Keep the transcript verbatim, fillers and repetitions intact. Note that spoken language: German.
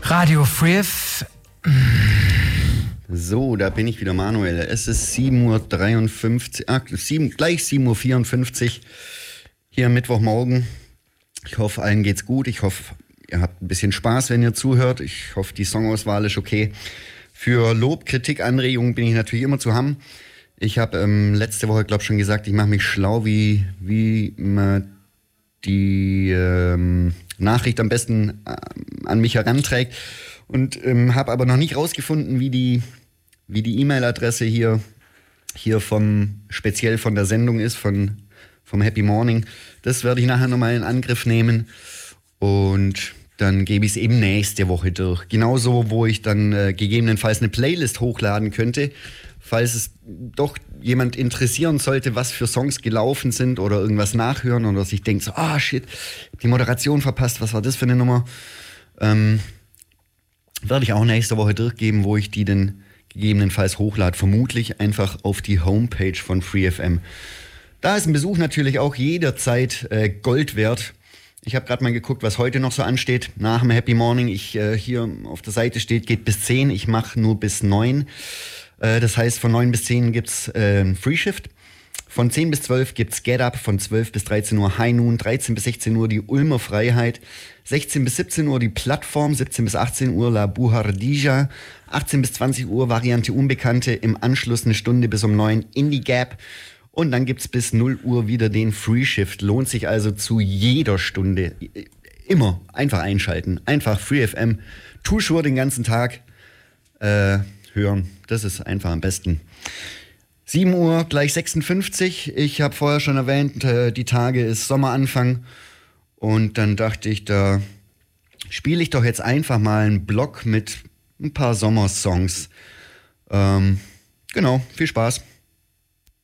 Radio Free F M. So, da bin ich wieder, Manuel. Es ist sieben Uhr dreiundfünfzig, ah, sieben, gleich sieben Uhr vierundfünfzig hier am Mittwochmorgen. Ich hoffe, allen geht's gut. Ich hoffe, ihr habt ein bisschen Spaß, wenn ihr zuhört. Ich hoffe, die Songauswahl ist okay. Für Lob, Kritik, Anregungen bin ich natürlich immer zu haben. Ich habe ähm, letzte Woche, glaube ich, schon gesagt, ich mache mich schlau, wie, wie man die ähm, Nachricht am besten äh, an mich heranträgt. Und ähm, habe aber noch nicht rausgefunden, wie die, wie die E-Mail-Adresse hier, hier vom, speziell von der Sendung ist, von, vom Happy Morning. Das werde ich nachher nochmal in Angriff nehmen. Und dann gebe ich es eben nächste Woche durch. Genauso, wo ich dann äh, gegebenenfalls eine Playlist hochladen könnte, falls es doch jemand interessieren sollte, was für Songs gelaufen sind oder irgendwas nachhören oder sich denkt so, ah, shit, die Moderation verpasst, was war das für eine Nummer? Ähm, werde ich auch nächste Woche durchgeben, wo ich die denn gegebenenfalls hochlade. Vermutlich einfach auf die Homepage von Free F M. Da ist ein Besuch natürlich auch jederzeit äh, Gold wert. Ich habe gerade mal geguckt, was heute noch so ansteht nach dem Happy Morning. Ich äh, hier auf der Seite steht, geht bis zehn. Ich mache nur bis neun. Äh, das heißt, von neun bis zehn gibt's äh, Free Shift. Von zehn bis zwölf gibt's Get Up, von zwölf bis dreizehn Uhr High Noon, dreizehn bis sechzehn Uhr die Ulmer Freiheit, sechzehn bis siebzehn Uhr die Plattform, siebzehn bis achtzehn Uhr La Buhardija, achtzehn bis zwanzig Uhr Variante Unbekannte, im Anschluss eine Stunde bis um neun Indie Gap und dann gibt's bis null Uhr wieder den Free Shift. Lohnt sich also zu jeder Stunde. Immer einfach einschalten. Einfach Free F M, Tuschur den ganzen Tag äh, hören. Das ist einfach am besten. sieben Uhr gleich sechsundfünfzig. Ich habe vorher schon erwähnt, äh, die Tage ist Sommeranfang. Und dann dachte ich, da spiele ich doch jetzt einfach mal einen Block mit ein paar Sommersongs. Ähm, genau, viel Spaß.